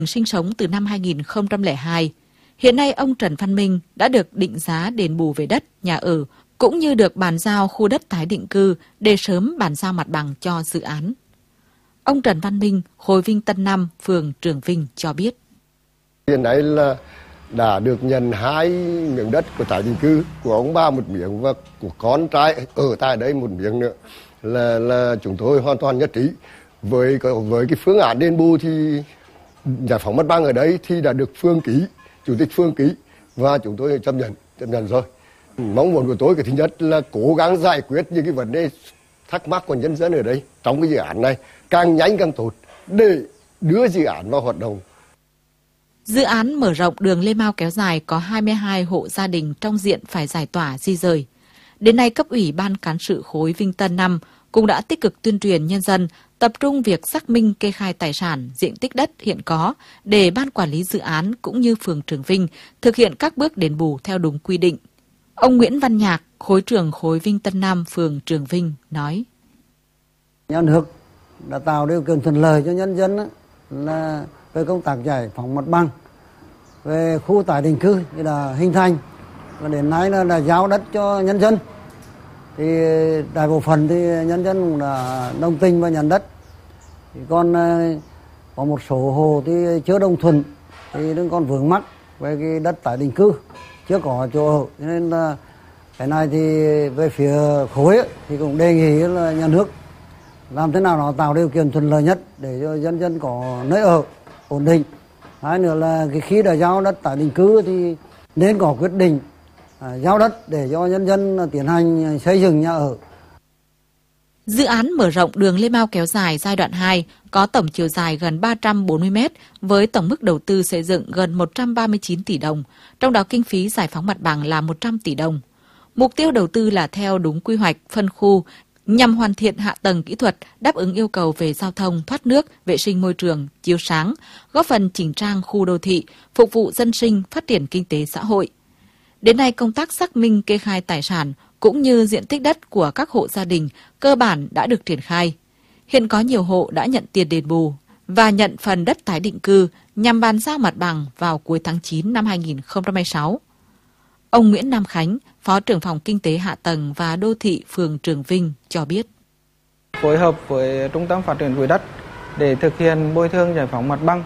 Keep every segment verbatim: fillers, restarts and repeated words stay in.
sinh sống từ năm hai nghìn không trăm lẻ hai. Hiện nay ông Trần Văn Minh đã được định giá đền bù về đất, nhà ở, cũng như được bàn giao khu đất tái định cư để sớm bàn giao mặt bằng cho dự án. Ông Trần Văn Minh, khối Vinh Tân Năm, phường Trường Vinh cho biết. Hiện nay là đã được nhận hai miếng đất của tái định cư, của ông ba một miếng và của con trai ở tại đây một miếng nữa. Là là chúng tôi hoàn toàn nhất trí với với cái phương án đền bù thì giải phóng mặt bằng ở đây thì đã được phường ký, chủ tịch phường ký và chúng tôi chấp nhận chấp nhận rồi. Mong muốn của tôi cái thứ nhất là cố gắng giải quyết những cái vấn đề thắc mắc của nhân dân ở đây trong cái dự án này càng nhanh càng tốt để đưa dự án vào hoạt động. Dự án mở rộng đường Lê Mau kéo dài có hai mươi hai hộ gia đình trong diện phải giải tỏa di rời. Đến nay, cấp ủy ban cán sự khối Vinh Tân năm cũng đã tích cực tuyên truyền nhân dân tập trung việc xác minh kê khai tài sản, diện tích đất hiện có để ban quản lý dự án cũng như phường Trường Vinh thực hiện các bước đền bù theo đúng quy định. Ông Nguyễn Văn Nhạc, khối trưởng khối Vinh Tân năm, phường Trường Vinh nói: Nhà nước đã tạo điều kiện thuận lợi cho nhân dân là về công tác giải phóng mặt bằng, về khu tái định cư thì là hình thành và đến nay là, là giao đất cho nhân dân. Thì đại bộ phận thì nhân dân cũng đã đồng tình và nhận đất. Thì còn có một số hộ thì chưa đồng thuận thì vẫn còn vướng mắc về cái đất tái định cư, chưa có chỗ ở. Cho nên là cái này thì về phía khối ấy, thì cũng đề nghị là nhà nước làm thế nào nó tạo điều kiện thuận lợi nhất để cho dân dân có nơi ở ổn định. Hai nữa là cái khi đã giao đất tái định cư thì nên có quyết định à, giao đất để cho nhân dân tiến hành xây dựng nhà ở. Dự án mở rộng đường Lê Mau kéo dài giai đoạn hai có tổng chiều dài gần ba trăm bốn mươi mét với tổng mức đầu tư xây dựng gần một trăm ba mươi chín tỷ đồng, trong đó kinh phí giải phóng mặt bằng là một trăm tỷ đồng. Mục tiêu đầu tư là theo đúng quy hoạch phân khu nhằm hoàn thiện hạ tầng kỹ thuật đáp ứng yêu cầu về giao thông, thoát nước, vệ sinh môi trường, chiếu sáng, góp phần chỉnh trang khu đô thị, phục vụ dân sinh, phát triển kinh tế xã hội. Đến nay, công tác xác minh kê khai tài sản cũng như diện tích đất của các hộ gia đình cơ bản đã được triển khai. Hiện có nhiều hộ đã nhận tiền đền bù và nhận phần đất tái định cư nhằm bàn giao mặt bằng vào cuối tháng chín năm hai nghìn không trăm hai mươi sáu. Ông Nguyễn Nam Khánh, Phó trưởng phòng Kinh tế Hạ tầng và Đô thị phường Trường Vinh cho biết. Phối hợp với Trung tâm Phát triển Quỹ đất để thực hiện bồi thường giải phóng mặt bằng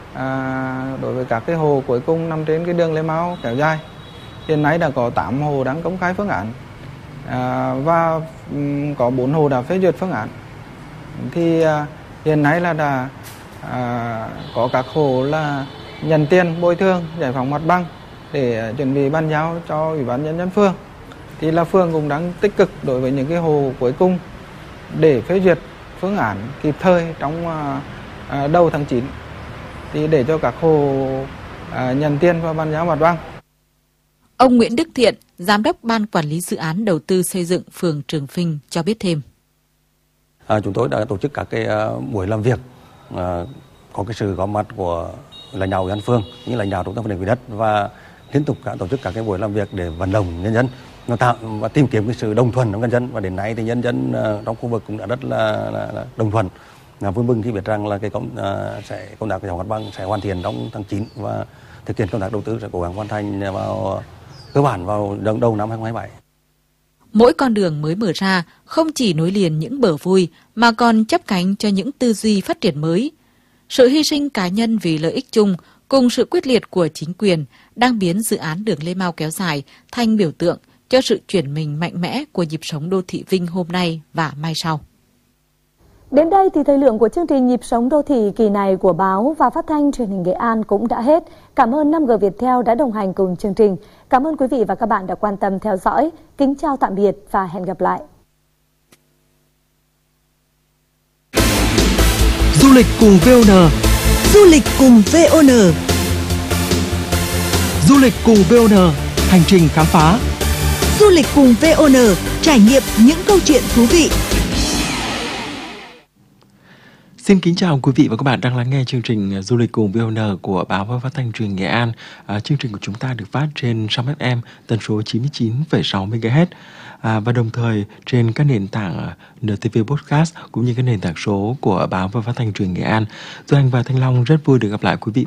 à, đối với các cái hồ cuối cùng nằm trên cái đường Lê Mau kéo dài. Hiện nay đã có tám hồ đang công khai phương án à, và um, có bốn hồ đã phê duyệt phương án. Thì à, hiện nay là đã à, có các hồ là nhận tiền bồi thường giải phóng mặt bằng để chuẩn bị bàn giao cho Ủy ban nhân dân phường. Thì là phường cũng đang tích cực đối với những cái hồ cuối cùng để phê duyệt phương án kịp thời trong à, đầu tháng chín thì để cho các hồ à, nhận tiền và bàn giao mặt bằng. Ông Nguyễn Đức Thiện, Giám đốc Ban Quản lý Dự án Đầu tư Xây dựng phường Trường Vinh cho biết thêm. À, chúng tôi đã tổ chức các cái uh, buổi làm việc uh, có cái sự góp mặt của lãnh đạo ủy ban phường, như lãnh đạo Trung tâm Phát triển Quỹ đất và liên tục đã tổ chức các cái buổi làm việc để vận động nhân dân nó tạo và tìm kiếm cái sự đồng thuận trong nhân dân, và đến nay thì nhân dân uh, trong khu vực cũng đã rất là, là, là đồng thuận, là vui mừng khi biết rằng là cái công uh, sẽ công tác giải phóng mặt bằng sẽ hoàn thiện trong tháng chín và thực hiện công tác đầu tư sẽ cố gắng hoàn thành vào cơ bản vào đầu năm hai nghìn không trăm hai mươi bảy. Mỗi con đường mới mở ra không chỉ nối liền những bờ vui mà còn chắp cánh cho những tư duy phát triển mới. Sự hy sinh cá nhân vì lợi ích chung cùng sự quyết liệt của chính quyền đang biến dự án đường Lê Mau kéo dài thành biểu tượng cho sự chuyển mình mạnh mẽ của nhịp sống đô thị Vinh hôm nay và mai sau. Đến đây thì thời lượng của chương trình Nhịp sống đô thị kỳ này của báo và phát thanh truyền hình Nghệ An cũng đã hết. Cảm ơn năm G Viettel đã đồng hành cùng chương trình. Cảm ơn quý vị và các bạn đã quan tâm theo dõi. Kính chào tạm biệt và hẹn gặp lại. Du lịch cùng vê o en. Du lịch cùng vê o en. Du lịch cùng vê o en, hành trình khám phá. Du lịch cùng vê o en, trải nghiệm những câu chuyện thú vị. Xin kính chào quý vị và các bạn đang lắng nghe chương trình Du lịch cùng vê o en của Báo và Phát thanh Truyền hình Nghệ An. À, chương trình của chúng ta được phát trên sóng ép em tần số chín mươi chín phẩy sáu mê ga héc à, và đồng thời trên các nền tảng en tê vê Podcast cũng như các nền tảng số của Báo và Phát thanh Truyền hình Nghệ An. Duy Anh và Thanh Long rất vui được gặp lại quý vị